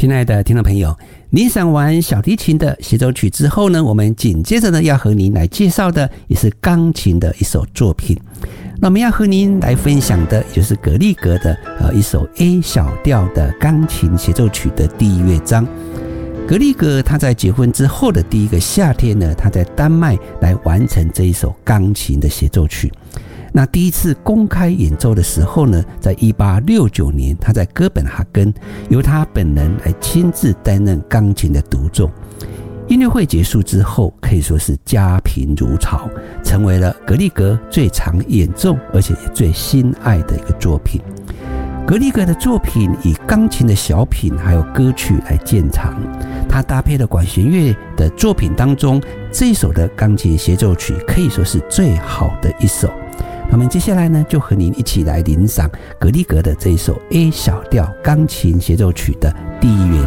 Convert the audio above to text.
亲爱的听众朋友，您赏完小提琴的协奏曲之后呢，我们紧接着呢要和您来介绍的也是钢琴的一首作品。那我们要和您来分享的也就是格里格的一首 A 小调的钢琴协奏曲的第一乐章。格里格他在结婚之后的第一个夏天呢，他在丹麦来完成这一首钢琴的协奏曲。那第一次公开演奏的时候呢，在1869年，他在哥本哈根由他本人来亲自担任钢琴的独奏。音乐会结束之后，可以说是家贫如潮，成为了格里格最常演奏而且也最心爱的一个作品。格里格的作品以钢琴的小品还有歌曲来见长，他搭配了管弦乐的作品当中，这一首的钢琴协奏曲可以说是最好的一首。我们接下来呢，就和您一起来聆赏格里格的这一首 A 小调钢琴协奏曲的第一乐